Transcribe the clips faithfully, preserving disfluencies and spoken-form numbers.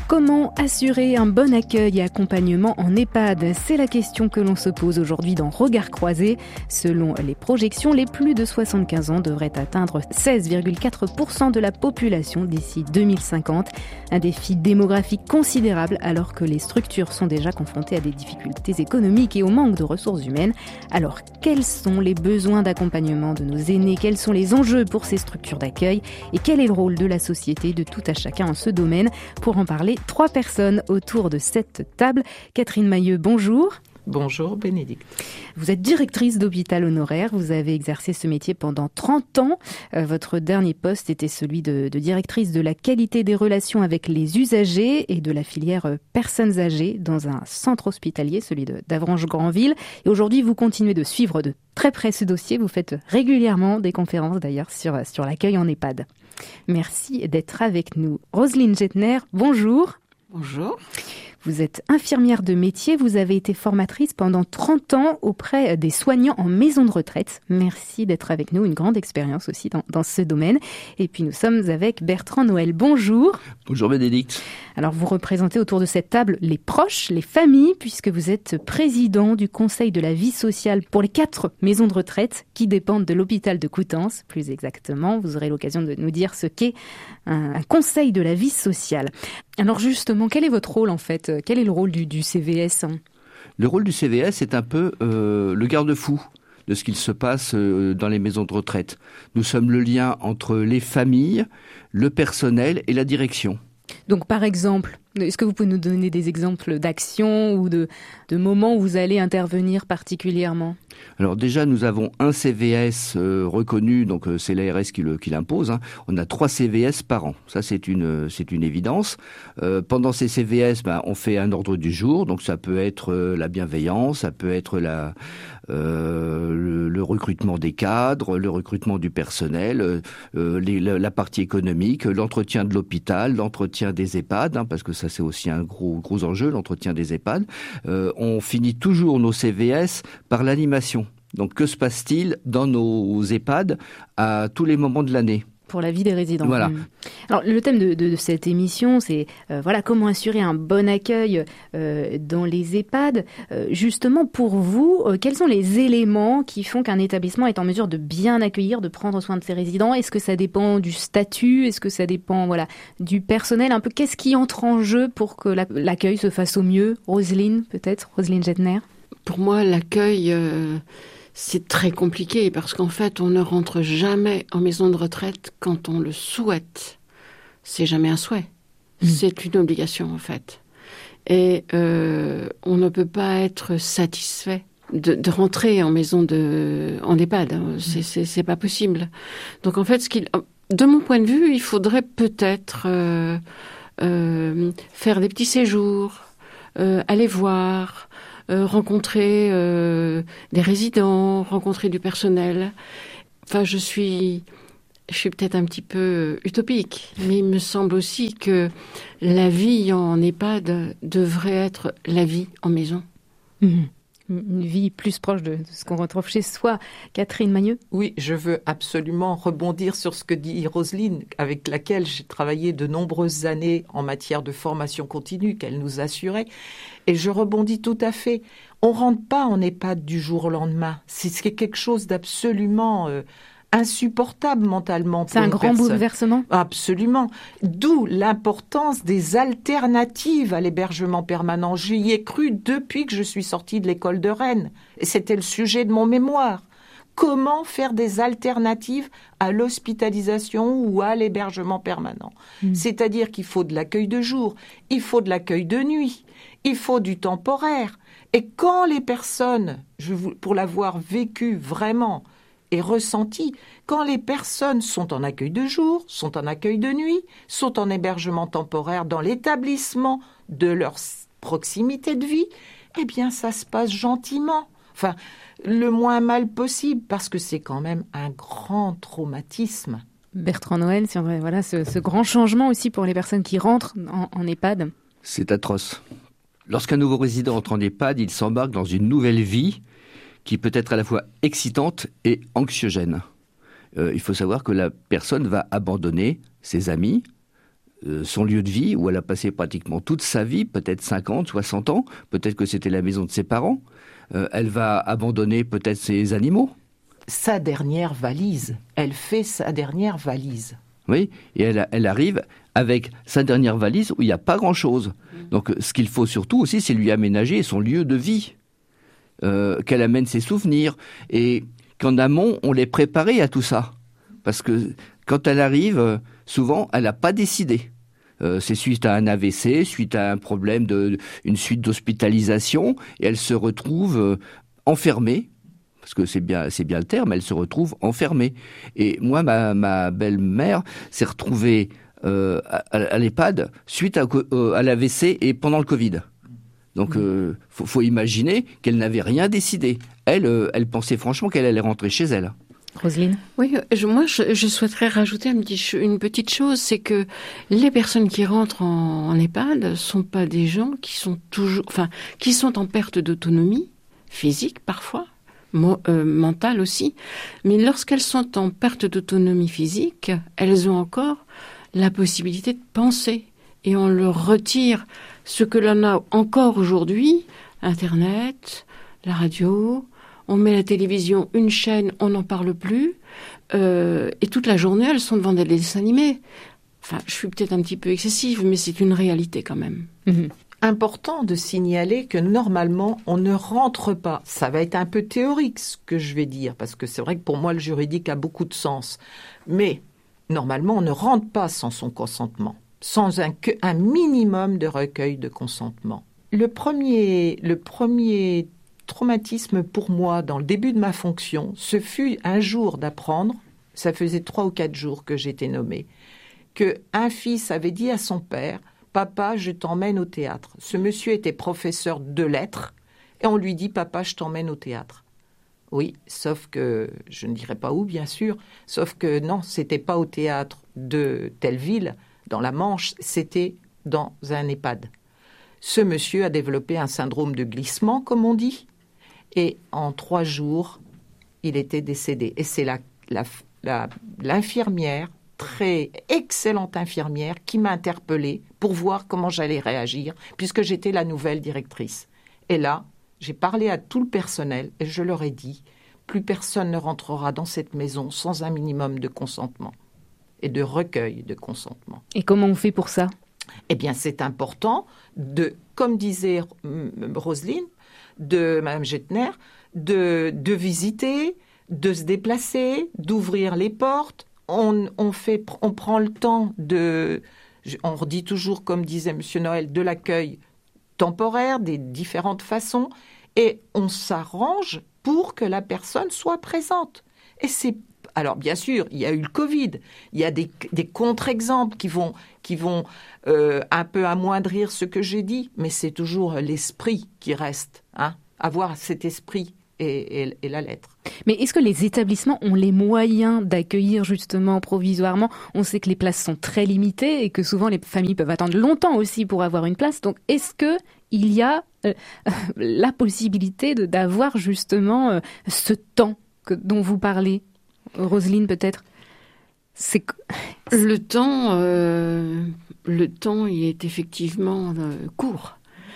Comment assurer un bon accueil et accompagnement en EHPAD ? C'est la question que l'on se pose aujourd'hui dans Regards croisés. Selon les projections, les plus de soixante-quinze ans devraient atteindre seize virgule quatre pour cent de la population d'ici deux mille cinquante. Un défi démographique considérable alors que les structures sont déjà confrontées à des difficultés économiques et au manque de ressources humaines. Alors, quels sont les besoins d'accompagnement de nos aînés ? Quels sont les enjeux pour ces structures d'accueil ? Et quel est le rôle de la société, de tout à chacun en ce domaine ? Pour en parler, trois personnes autour de cette table. Catherine Mailleux, bonjour. Bonjour Bénédicte. Vous êtes directrice d'hôpital honoraire, vous avez exercé ce métier pendant trente ans. Euh, votre dernier poste était celui de, de directrice de la qualité des relations avec les usagers et de la filière euh, personnes âgées dans un centre hospitalier, celui de, d'Avranches-Granville. Et aujourd'hui, vous continuez de suivre de très près ce dossier. Vous faites régulièrement des conférences d'ailleurs sur, sur l'accueil en EHPAD. Merci d'être avec nous. Roselyne Jettner, bonjour. Bonjour. Vous êtes infirmière de métier, vous avez été formatrice pendant trente ans auprès des soignants en maison de retraite. Merci d'être avec nous, une grande expérience aussi dans, dans ce domaine. Et puis nous sommes avec Bertrand Noël. Bonjour. Bonjour Bénédicte. Alors vous représentez autour de cette table les proches, les familles, puisque vous êtes président du Conseil de la vie sociale pour les quatre maisons de retraite qui dépendent de l'hôpital de Coutances. Plus exactement, vous aurez l'occasion de nous dire ce qu'est un, un Conseil de la vie sociale. Alors justement, quel est votre rôle en fait ? Quel est le rôle du, du C V S ? Le rôle du C V S est un peu euh, le garde-fou de ce qu'il se passe euh, dans les maisons de retraite. Nous sommes le lien entre les familles, le personnel et la direction. Donc par exemple, est-ce que vous pouvez nous donner des exemples d'actions ou de, de moments où vous allez intervenir particulièrement ? Alors déjà, nous avons un C V S euh, reconnu, donc euh, c'est l'A R S qui, le, qui l'impose. Hein. On a trois C V S par an. Ça, c'est une, c'est une évidence. Euh, pendant ces C V S, ben, on fait un ordre du jour. Donc ça peut être euh, la bienveillance, ça peut être la, euh, le, le recrutement des cadres, le recrutement du personnel, euh, les, la, la partie économique, l'entretien de l'hôpital, l'entretien des EHPAD, hein, parce que ça, c'est aussi un gros, gros enjeu, l'entretien des EHPAD. Euh, on finit toujours nos C V S par l'animation. Donc, que se passe-t-il dans nos EHPAD à tous les moments de l'année ? Pour la vie des résidents. Voilà. Alors, le thème de, de, de cette émission, c'est euh, voilà comment assurer un bon accueil euh, dans les EHPAD. Euh, justement, pour vous, euh, quels sont les éléments qui font qu'un établissement est en mesure de bien accueillir, de prendre soin de ses résidents ? Est-ce que ça dépend du statut ? Est-ce que ça dépend voilà, du personnel ? Un peu, qu'est-ce qui entre en jeu pour que la, l'accueil se fasse au mieux ? Roselyne, peut-être ? Roselyne Jettner ? Pour moi, l'accueil, euh, c'est très compliqué parce qu'en fait, on ne rentre jamais en maison de retraite quand on le souhaite. C'est jamais un souhait. Mmh. C'est une obligation, en fait. Et euh, on ne peut pas être satisfait de, de rentrer en maison de, en EHPAD. C'est, c'est, c'est pas possible. Donc, en fait, ce qu'il, de mon point de vue, il faudrait peut-être euh, euh, faire des petits séjours, euh, aller voir. Euh, rencontrer euh, des résidents, rencontrer du personnel. Enfin, je suis, je suis peut-être un petit peu utopique, mais il me semble aussi que la vie en EHPAD devrait être la vie en maison. Mmh. Une vie plus proche de ce qu'on retrouve chez soi. Catherine Mailleux ? Oui, je veux absolument rebondir sur ce que dit Roselyne, avec laquelle j'ai travaillé de nombreuses années en matière de formation continue, qu'elle nous assurait. Et je rebondis tout à fait. On ne rentre pas en EHPAD du jour au lendemain. C'est quelque chose d'absolument euh, insupportable mentalement pour C'est un une grand personne. bouleversement ? Absolument. D'où l'importance des alternatives à l'hébergement permanent. J'y ai cru depuis que je suis sortie de l'école de Rennes. Et c'était le sujet de mon mémoire. Comment faire des alternatives à l'hospitalisation ou à l'hébergement permanent ? Mmh. C'est-à-dire qu'il faut de l'accueil de jour, il faut de l'accueil de nuit, il faut du temporaire. Et quand les personnes, je vous, pour l'avoir vécu vraiment et ressenti, quand les personnes sont en accueil de jour, sont en accueil de nuit, sont en hébergement temporaire dans l'établissement de leur proximité de vie, eh bien ça se passe gentiment. Enfin, le moins mal possible, parce que c'est quand même un grand traumatisme. Bertrand Noël, c'est vrai, voilà, ce, ce grand changement aussi pour les personnes qui rentrent en, en EHPAD. C'est atroce. Lorsqu'un nouveau résident entre en EHPAD, il s'embarque dans une nouvelle vie qui peut être à la fois excitante et anxiogène. Euh, il faut savoir que la personne va abandonner ses amis, euh, son lieu de vie, où elle a passé pratiquement toute sa vie, peut-être cinquante, soixante ans, peut-être que c'était la maison de ses parents. Euh, elle va abandonner peut-être ses animaux. Sa dernière valise. Elle fait sa dernière valise. Oui, et elle, elle arrive avec sa dernière valise où il n'y a pas grand-chose. Donc ce qu'il faut surtout aussi, c'est lui aménager son lieu de vie, euh, qu'elle amène ses souvenirs, et qu'en amont, on l'ait préparée à tout ça. Parce que quand elle arrive, souvent, elle n'a pas décidé. Euh, c'est suite à un A V C, suite à un problème, de, une suite d'hospitalisation, et elle se retrouve euh, enfermée, parce que c'est bien, c'est bien le terme, elle se retrouve enfermée. Et moi, ma, ma belle-mère s'est retrouvée euh, à, à l'EHPAD suite à, euh, à l'A V C et pendant le Covid. Donc, il euh, faut, faut imaginer qu'elle n'avait rien décidé. Elle, euh, elle pensait franchement qu'elle allait rentrer chez elle. Roselyne ? Oui, je, moi, je, je souhaiterais rajouter une petite, une petite chose, c'est que les personnes qui rentrent en, en EHPAD sont pas des gens qui sont toujours, enfin, qui sont en perte d'autonomie physique parfois, mo, euh, mentale aussi, mais lorsqu'elles sont en perte d'autonomie physique, elles ont encore la possibilité de penser, et on leur retire ce que l'on a encore aujourd'hui, Internet, la radio. On met la télévision, une chaîne, on n'en parle plus. Euh, et toute la journée, elles sont devant des dessins animés. Enfin, je suis peut-être un petit peu excessive, mais c'est une réalité quand même. Mmh. Important de signaler que normalement, on ne rentre pas. Ça va être un peu théorique ce que je vais dire, parce que c'est vrai que pour moi, le juridique a beaucoup de sens. Mais normalement, on ne rentre pas sans son consentement, sans un, un minimum de recueil de consentement. Le premier... Le premier traumatisme pour moi dans le début de ma fonction, ce fut un jour d'apprendre, ça faisait trois ou quatre jours que j'étais nommée, qu'un fils avait dit à son père « Papa, je t'emmène au théâtre ». Ce monsieur était professeur de lettres et on lui dit « Papa, je t'emmène au théâtre ». Oui, sauf que, je ne dirai pas où bien sûr, sauf que non, c'était pas au théâtre de telle ville, dans la Manche, c'était dans un EHPAD. Ce monsieur a développé un syndrome de glissement, comme on dit. Et en trois jours, il était décédé. Et c'est la, la, la, l'infirmière, très excellente infirmière, qui m'a interpellée pour voir comment j'allais réagir, puisque j'étais la nouvelle directrice. Et là, j'ai parlé à tout le personnel et je leur ai dit, plus personne ne rentrera dans cette maison sans un minimum de consentement et de recueil de consentement. Et comment on fait pour ça ? Eh bien, c'est important de, comme disait Roselyne, de Mme Gettner, de, de visiter, de se déplacer, d'ouvrir les portes. On, on, fait, on prend le temps de... On redit toujours, comme disait M. Noël, de l'accueil temporaire, des différentes façons, et on s'arrange pour que la personne soit présente. Et c'est... Alors, bien sûr, il y a eu le Covid, il y a des, des contre-exemples qui vont, qui vont euh, un peu amoindrir ce que j'ai dit, mais c'est toujours l'esprit qui reste, hein, avoir cet esprit et, et, et la lettre. Mais est-ce que les établissements ont les moyens d'accueillir justement provisoirement ? On sait que les places sont très limitées et que souvent les familles peuvent attendre longtemps aussi pour avoir une place. Donc, est-ce qu'il y a euh, la possibilité de, d'avoir justement euh, ce temps que, dont vous parlez ? Roselyne, peut-être. C'est le temps. Euh, le temps, il est effectivement euh, court,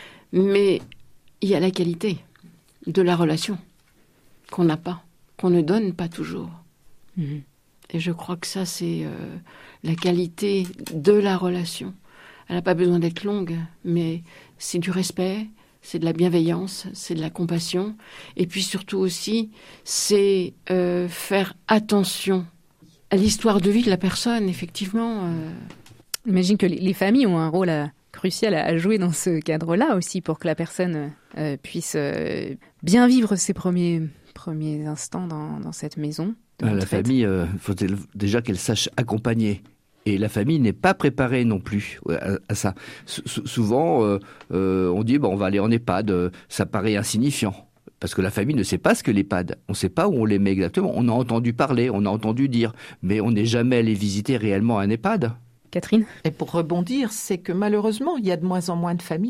mais il y a la qualité de la relation qu'on n'a pas, qu'on ne donne pas toujours. Mmh. Et je crois que ça, c'est euh, la qualité de la relation. Elle n'a pas besoin d'être longue, mais c'est du respect. C'est de la bienveillance, c'est de la compassion. Et puis surtout aussi, c'est euh, faire attention à l'histoire de vie de la personne, effectivement. Euh... J'imagine que les familles ont un rôle à, crucial à jouer dans ce cadre-là aussi pour que la personne euh, puisse euh, bien vivre ses premiers, premiers instants dans, dans cette maison. La famille, il euh, faut déjà qu'elle sache accompagner. Et la famille n'est pas préparée non plus à, à ça. S- souvent, euh, euh, on dit bon, on va aller en EHPAD, euh, ça paraît insignifiant. Parce que la famille ne sait pas ce que l'EHPAD. On ne sait pas où on les met exactement. On a entendu parler, on a entendu dire, mais on n'est jamais allé visiter réellement un EHPAD. Catherine ? Et pour rebondir, c'est que malheureusement, il y a de moins en moins de familles.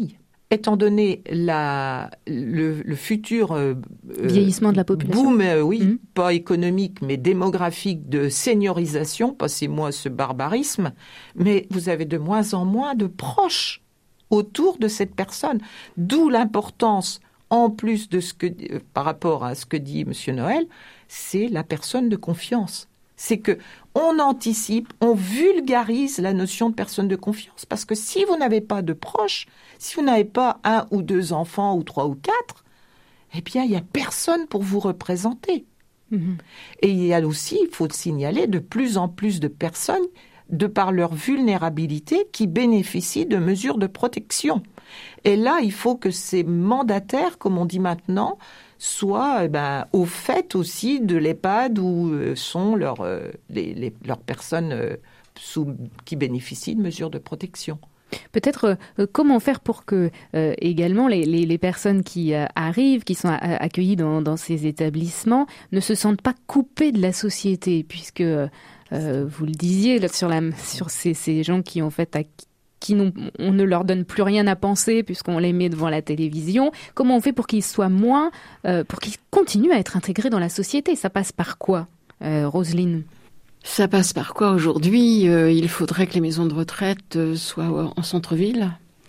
étant donné la, le, le futur euh, vieillissement de la population, boom, euh, oui, mmh. pas économique, mais démographique de seniorisation, passez-moi ce barbarisme, mais vous avez de moins en moins de proches autour de cette personne. D'où l'importance, en plus de ce que, euh, par rapport à ce que dit M. Noël, c'est la personne de confiance. C'est que on anticipe, on vulgarise la notion de personne de confiance. Parce que si vous n'avez pas de proches, si vous n'avez pas un ou deux enfants, ou trois ou quatre, eh bien, il n'y a personne pour vous représenter. Mmh. Et il y a aussi, il faut le signaler, de plus en plus de personnes, de par leur vulnérabilité, qui bénéficient de mesures de protection. Et là, il faut que ces mandataires, comme on dit maintenant, soient eh ben, au fait aussi de l'EHPAD où euh, sont leurs, euh, les, les, leurs personnes euh, sous, qui bénéficient de mesures de protection. Peut-être euh, comment faire pour que euh, également les, les, les personnes qui euh, arrivent, qui sont a- accueillies dans, dans ces établissements, ne se sentent pas coupées de la société, puisque euh, vous le disiez là, sur, la, sur ces, ces gens qui en fait à, qui n'ont, on ne leur donne plus rien à penser puisqu'on les met devant la télévision. Comment on fait pour qu'ils soient moins, euh, pour qu'ils continuent à être intégrés dans la société? Ça passe par quoi, euh, Roselyne? Ça passe par quoi aujourd'hui? euh, Il faudrait que les maisons de retraite euh, soient en centre-ville,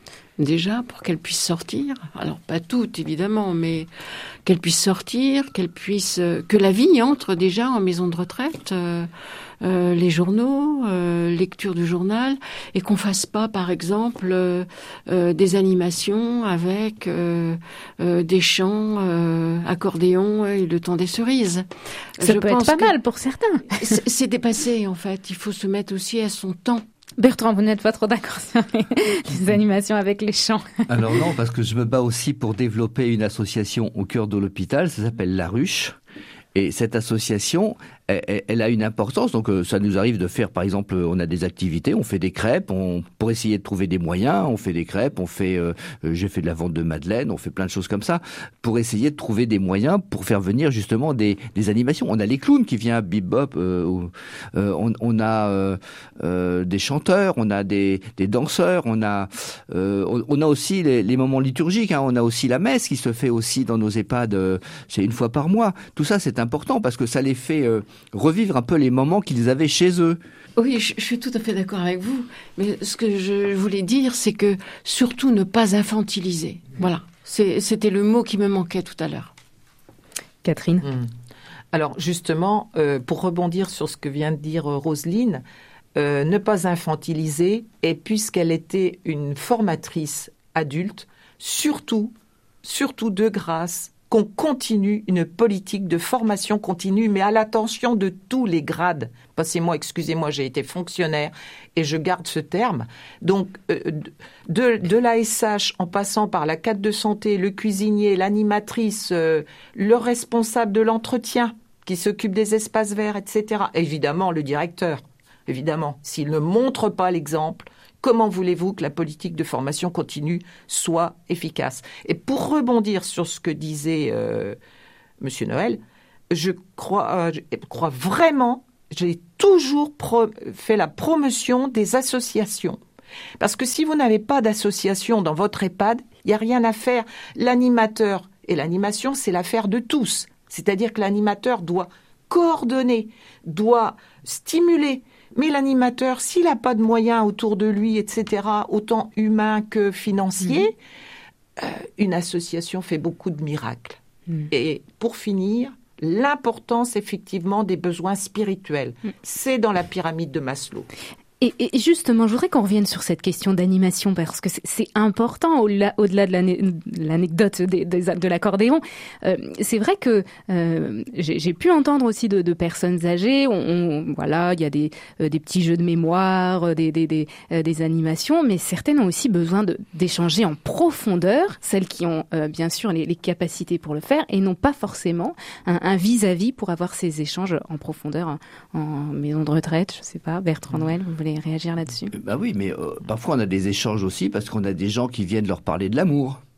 déjà, pour qu'elles puissent sortir. Alors, pas toutes, évidemment, mais qu'elles puissent sortir, qu'elles puissent... Euh, que la vie entre déjà en maison de retraite, euh, euh, les journaux, euh, lecture du journal, et qu'on fasse pas, par exemple, euh, euh, des animations avec euh, euh, des chants, euh, accordéon et le temps des cerises. Ça Je peut pense être pas que mal pour certains. c'est, c'est dépassé, en fait. Il faut se mettre aussi à son temps. Bertrand, vous n'êtes pas trop d'accord sur les, les animations avec les chants? Alors non, parce que je me bats aussi pour développer une association au cœur de l'hôpital, ça s'appelle La Ruche. Et cette association, elle, elle a une importance. Donc, ça nous arrive de faire, par exemple, on a des activités, on fait des crêpes, on, pour essayer de trouver des moyens, on fait des crêpes, on fait, euh, j'ai fait de la vente de madeleine, on fait plein de choses comme ça, pour essayer de trouver des moyens pour faire venir justement des, des animations. On a les clowns qui viennent à Bebop, euh, euh, on, on a euh, euh, des chanteurs, on a des, des danseurs, on a, euh, on, on a aussi les, les moments liturgiques. Hein, on a aussi la messe qui se fait aussi dans nos EHPAD, euh, c'est une fois par mois. Tout ça, c'est important parce que ça les fait euh, revivre un peu les moments qu'ils avaient chez eux. Oui, je, je suis tout à fait d'accord avec vous. Mais ce que je voulais dire, c'est que surtout ne pas infantiliser. Voilà, c'est, c'était le mot qui me manquait tout à l'heure. Catherine. Mmh. Alors justement, euh, pour rebondir sur ce que vient de dire euh, Roselyne, euh, ne pas infantiliser, et puisqu'elle était une formatrice adulte, surtout, surtout de grâce, qu'on continue une politique de formation continue, mais à l'attention de tous les grades. Passez-moi, excusez-moi, j'ai été fonctionnaire et je garde ce terme. Donc, euh, de, de l'A S H en passant par la cadre de santé, le cuisinier, l'animatrice, euh, le responsable de l'entretien qui s'occupe des espaces verts, et cetera. Évidemment, le directeur. Évidemment, s'il ne montre pas l'exemple, comment voulez-vous que la politique de formation continue soit efficace? Et pour rebondir sur ce que disait euh, M. Noël, je crois, euh, je crois vraiment, j'ai toujours pro- fait la promotion des associations. Parce que si vous n'avez pas d'association dans votre EHPAD, il n'y a rien à faire. L'animateur et l'animation, c'est l'affaire de tous. C'est-à-dire que l'animateur doit coordonner, doit stimuler. Mais l'animateur, s'il n'a pas de moyens autour de lui, et cetera, autant humains que financiers, mmh. euh, une association fait beaucoup de miracles. Mmh. Et pour finir, l'importance effectivement des besoins spirituels, mmh. c'est dans la pyramide de Maslow. Et, et justement, je voudrais qu'on revienne sur cette question d'animation parce que c'est, c'est important au-delà, au-delà de l'anecdote des, des, de l'accordéon. Euh, c'est vrai que euh, j'ai, j'ai pu entendre aussi de, de personnes âgées. On, on, voilà, il y a des, euh, des petits jeux de mémoire, des, des, des, euh, des animations, mais certaines ont aussi besoin de, d'échanger en profondeur, celles qui ont euh, bien sûr les, les capacités pour le faire et n'ont pas forcément un, un vis-à-vis pour avoir ces échanges en profondeur en, en maison de retraite. Je sais pas, Bertrand Noël, vous voulez réagir là-dessus? Bah oui, mais euh, parfois on a des échanges aussi parce qu'on a des gens qui viennent leur parler de l'amour,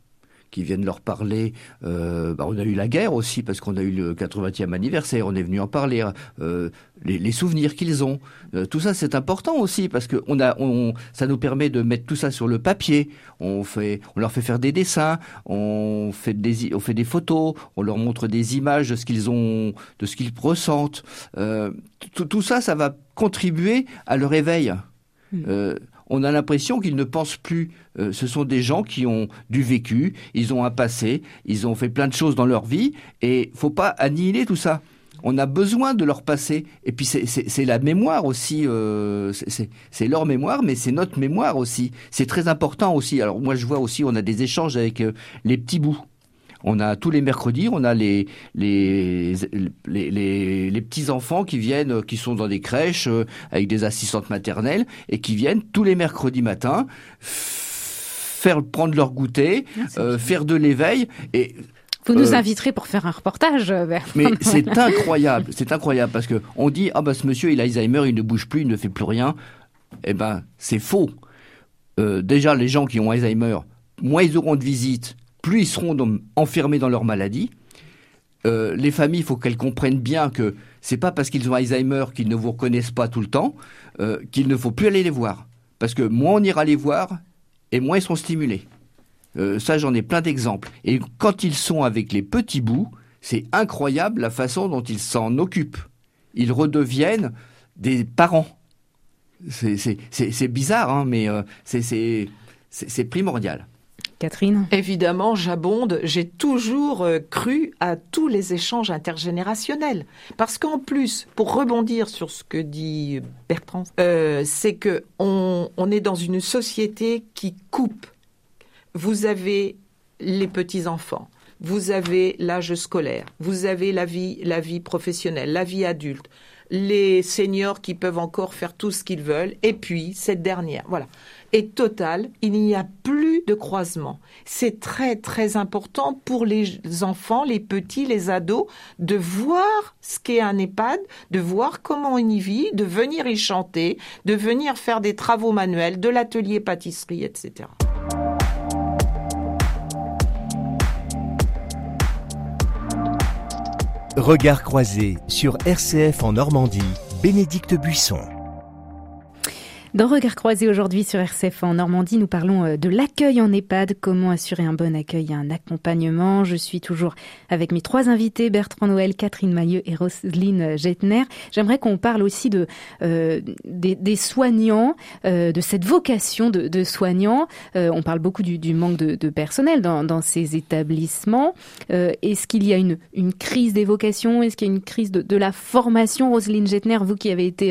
qui viennent leur parler. Euh, bah, on a eu la guerre aussi, parce qu'on a eu le quatre-vingtième anniversaire, on est venu en parler, euh, les, les souvenirs qu'ils ont. Euh, tout ça, c'est important aussi, parce que on a, on, ça nous permet de mettre tout ça sur le papier. On, fait, on leur fait faire des dessins, on fait des, on fait des photos, on leur montre des images de ce qu'ils ont, de ce qu'ils ressentent. Euh, tout, tout ça, ça va contribuer à leur éveil. Mmh. Euh, on a l'impression qu'ils ne pensent plus. Euh, ce sont des gens qui ont du vécu, ils ont un passé, ils ont fait plein de choses dans leur vie, et faut pas annihiler tout ça. On a besoin de leur passé, et puis c'est, c'est, c'est la mémoire aussi, euh, c'est, c'est, c'est leur mémoire, mais c'est notre mémoire aussi. C'est très important aussi. Alors moi je vois aussi, on a des échanges avec euh, les petits bouts. On a tous les mercredis, on a les les les, les, les petits enfants qui viennent, qui sont dans des crèches euh, avec des assistantes maternelles et qui viennent tous les mercredis matins faire prendre leur goûter, ah, euh, faire de l'éveil. Et vous nous euh, inviterez pour faire un reportage, Bertrand. Mais c'est incroyable, c'est incroyable parce que on dit ah bah ce monsieur il a Alzheimer, il ne bouge plus, il ne fait plus rien. Eh ben c'est faux. Euh, déjà les gens qui ont Alzheimer, moins ils auront de visites, plus ils seront dans, enfermés dans leur maladie. Euh, les familles, il faut qu'elles comprennent bien que c'est pas parce qu'ils ont Alzheimer qu'ils ne vous reconnaissent pas tout le temps euh, qu'il ne faut plus aller les voir. Parce que moins on ira les voir, et moins ils seront stimulés. Euh, ça, j'en ai plein d'exemples. Et quand ils sont avec les petits bouts, c'est incroyable la façon dont ils s'en occupent. Ils redeviennent des parents. C'est, c'est, c'est, c'est bizarre, hein, mais euh, c'est, c'est, c'est, c'est primordial. Catherine ? Évidemment, j'abonde. J'ai toujours euh, cru à tous les échanges intergénérationnels. Parce qu'en plus, pour rebondir sur ce que dit Bertrand, euh, c'est que on, on est dans une société qui coupe. Vous avez les petits-enfants, vous avez l'âge scolaire, vous avez la vie, la vie professionnelle, la vie adulte, les seniors qui peuvent encore faire tout ce qu'ils veulent, et puis cette dernière, voilà. Et total, il n'y a plus de croisement. C'est très, très important pour les enfants, les petits, les ados, de voir ce qu'est un EHPAD, de voir comment on y vit, de venir y chanter, de venir faire des travaux manuels, de l'atelier pâtisserie, et cetera. Regard croisé sur R C F en Normandie, Bénédicte Buisson. Dans Regard croisé aujourd'hui sur R C F en Normandie, nous parlons de l'accueil en EHPAD, comment assurer un bon accueil et un accompagnement. Je suis toujours avec mes trois invités, Bertrand Noël, Catherine Mailleux et Roselyne Gettner. J'aimerais qu'on parle aussi de euh, des, des soignants, euh, de cette vocation de, de soignants. Euh, on parle beaucoup du, du manque de, de personnel dans, dans ces établissements. Euh, est-ce qu'il y a une, une crise des vocations ? Est-ce qu'il y a une crise de, de la formation ? Roselyne Gettner, vous qui avez été